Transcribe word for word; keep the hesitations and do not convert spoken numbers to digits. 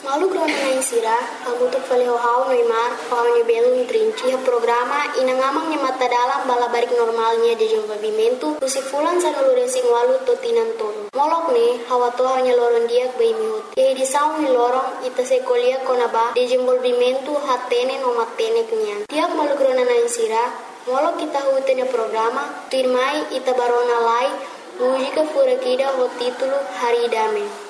Malu grona na insira, hamutuk fale hau Neymar, hau ni belu trinci ha programa inangamang ni mata dalam bala barik normalnya de desenvolvimento, usi fulan sa nulure sing walu totinan tonu. Molok ne, hawa to hanya loron diak bai mihut. Ye di saung ni lorong ita se kolia konaba de desenvolvimento hatene no matene kunyan. Tiak malu grona na insira, molok kita hutene programa, tirmai ita barona lai, música fura kida ho título Haridame.